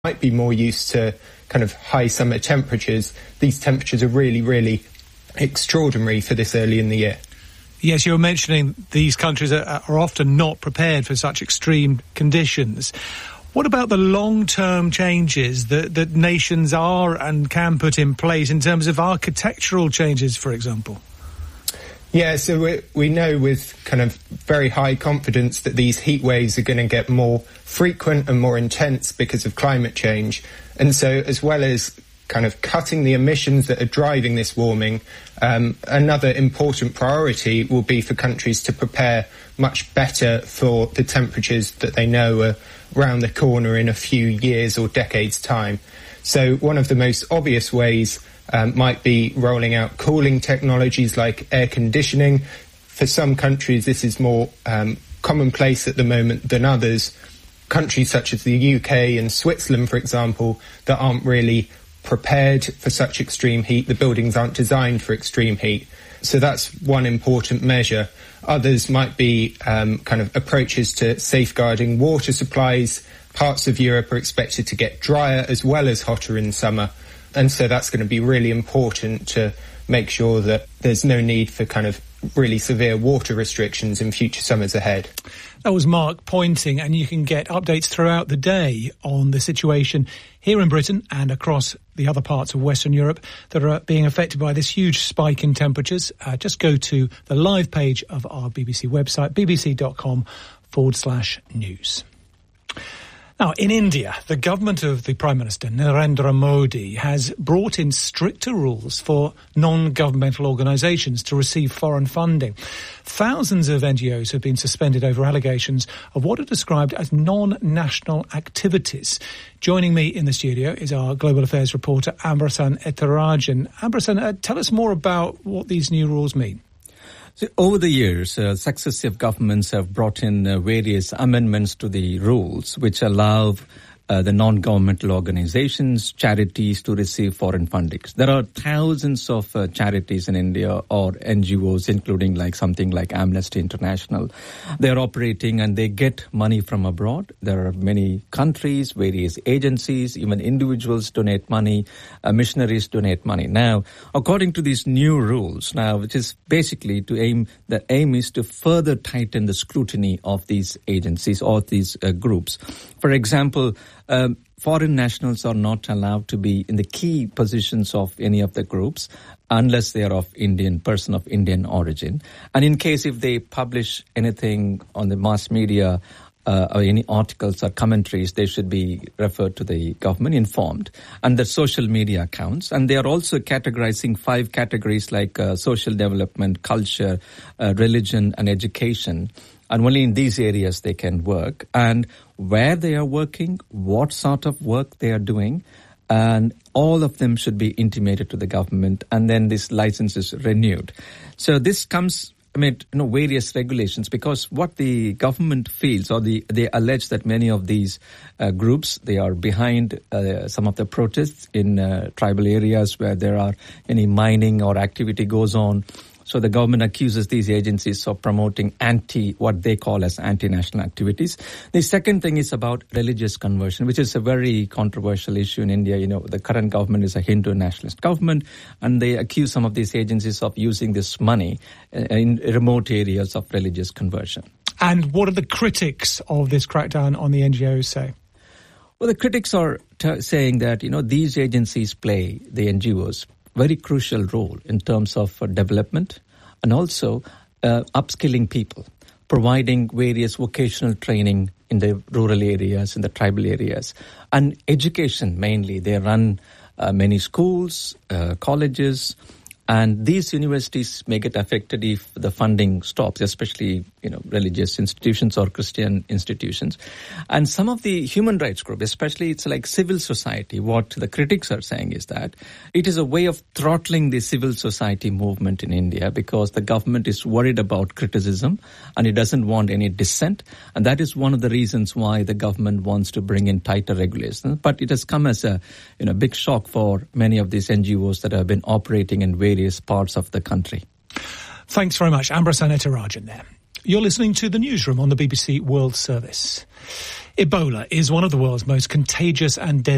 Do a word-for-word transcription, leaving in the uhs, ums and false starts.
might be more used to kind of high summer temperatures, these temperatures are really, really extraordinary for this early in the year. Yes, you were mentioning these countries are, are often not prepared for such extreme conditions. What about the long-term changes that, that nations are and can put in place in terms of architectural changes, for example? Yeah, so we, we know with kind of very high confidence that these heat waves are going to get more frequent and more intense because of climate change. And so as well as kind of cutting the emissions that are driving this warming, um, another important priority will be for countries to prepare much better for the temperatures that they know are round the corner in a few years or decades' time. So one of the most obvious ways Um, might be rolling out cooling technologies like air conditioning. For some countries, this is more um, commonplace at the moment than others. Countries such as the U K and Switzerland, for example, that aren't really prepared for such extreme heat. The buildings aren't designed for extreme heat. So that's one important measure. Others might be um, kind of approaches to safeguarding water supplies. Parts of Europe are expected to get drier as well as hotter in summer. And so that's going to be really important to make sure that there's no need for kind of really severe water restrictions in future summers ahead. That was Mark Pointing, and you can get updates throughout the day on the situation here in Britain and across the other parts of Western Europe that are being affected by this huge spike in temperatures. Uh, just go to the live page of our B B C website, bbc.com forward slash news. Now, in India, the government of the Prime Minister, Narendra Modi, has brought in stricter rules for non-governmental organisations to receive foreign funding. Thousands of N G Os have been suspended over allegations of what are described as non-national activities. Joining me in the studio is our Global Affairs reporter, Ambrasan Ethirajan. Ambrasan, uh, tell us more about what these new rules mean. So over the years, uh, successive governments have brought in uh, various amendments to the rules which allow uh, the non-governmental organizations, charities to receive foreign funding. There are thousands of uh, charities in India or N G Os, including like something like Amnesty International. They're operating and they get money from abroad. There are many countries, various agencies, even individuals donate money, uh, missionaries donate money. Now, according to these new rules now, which is basically to aim, the aim is to further tighten the scrutiny of these agencies or these uh, groups. For example, Um, foreign nationals are not allowed to be in the key positions of any of the groups unless they are of Indian, person of Indian origin. And in case if they publish anything on the mass media uh, or any articles or commentaries, they should be referred to the government, informed, and the social media accounts. And they are also categorizing five categories like uh, social development, culture, uh, religion, and education. And only in these areas they can work, and where they are working, what sort of work they are doing, and all of them should be intimated to the government, and then this license is renewed. So this comes, I mean, you know, various regulations, because what the government feels, or the, they allege that many of these uh, groups, they are behind uh, some of the protests in uh, tribal areas where there are any mining or activity goes on. So the government accuses these agencies of promoting anti, what they call as anti-national activities. The second thing is about religious conversion, which is a very controversial issue in India. You know, the current government is a Hindu nationalist government, and they accuse some of these agencies of using this money in remote areas of religious conversion. And what are the critics of this crackdown on the N G Os say? Well, the critics are t- saying that, you know, these agencies play, the N G Os, very crucial role in terms of uh, development and also uh, upskilling people, providing various vocational training in the rural areas, in the tribal areas, and education mainly. They run uh, many schools, uh, colleges, and these universities may get affected if the funding stops, especially, you know, religious institutions or Christian institutions. And some of the human rights groups, especially it's like civil society, what the critics are saying is that it is a way of throttling the civil society movement in India, because the government is worried about criticism and it doesn't want any dissent. And that is one of the reasons why the government wants to bring in tighter regulations. But it has come as a, you know, big shock for many of these N G Os that have been operating in various parts of the country. Thanks very much, Ambrasan Ethirajan there. You're listening to The Newsroom on the B B C World Service. Ebola is one of the world's most contagious and deadly